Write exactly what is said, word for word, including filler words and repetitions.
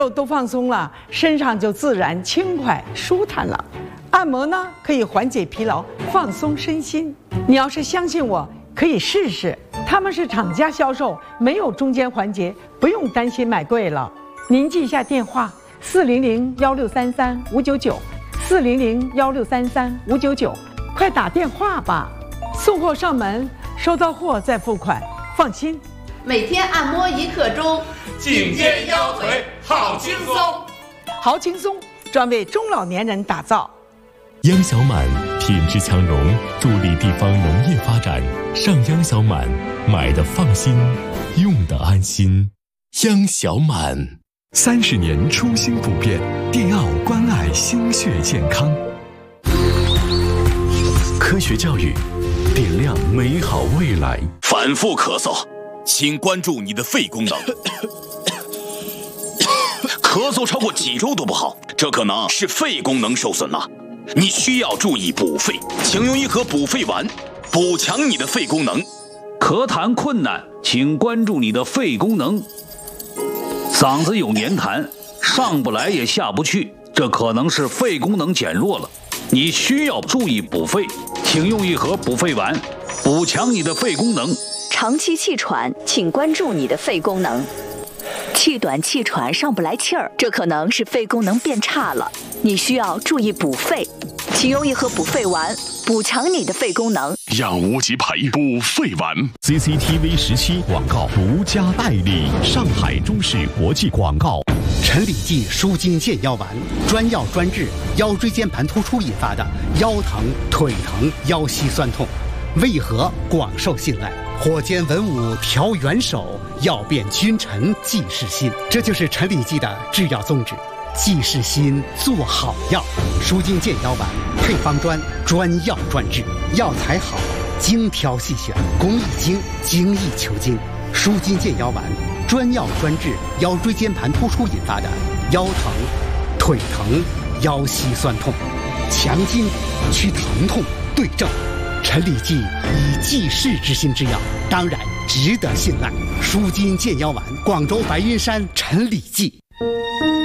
肉都放松了，身上就自然轻快舒坦了。按摩呢，可以缓解疲劳，放松身心。你要是相信我，可以试试。他们是厂家销售，没有中间环节，不用担心买贵了。您记一下电话：四零零幺六三三五九九，四零零幺六三三五九九，快打电话吧。送货上门，收到货再付款，放心。 每天按摩一刻钟， 颈肩腰腿好轻松， 好轻松，专为中老年人打造。 央小满品质强融，助力地方农业发展。上央小满，买的放心，用的安心。央小满， 三十年初心不变，迪奥关爱心血健康。科学教育，点亮美好未来。 反复咳嗽，请关注你的肺功能。咳嗽超过几周都不好，这可能是肺功能受损了。你需要注意补肺，请用一盒补肺丸，补强你的肺功能。 咳痰困难，请关注你的肺功能。嗓子有黏痰，上不来也下不去，这可能是肺功能减弱了。你需要注意补肺，请用一盒补肺丸，补强你的肺功能。 长期气喘，请关注你的肺功能。气短气喘上不来气儿，这可能是肺功能变差了，你需要注意补肺，请用一盒补肺丸，补强你的肺功能。 养无极培补肺丸 C C T V 十七广告独家代理，上海中视国际广告。 陈李济舒筋健腰丸，专药专治腰椎间盘突出引发的腰疼、腿疼、腰膝酸痛，为何广受信赖？火尖文武调元首，要变君臣济世心，这就是陈李济的制药宗旨。济世心，做好药。舒筋健腰丸，配方专，专药专治，药材好，精挑细选，工艺精，精益求精。舒筋健腰丸，专药专治腰椎间盘突出引发的腰疼、腿疼、腰膝酸痛，强筋去疼痛，对症。陈李济以济世之心之药，当然值得信赖。舒筋健腰丸，广州白云山陈李济。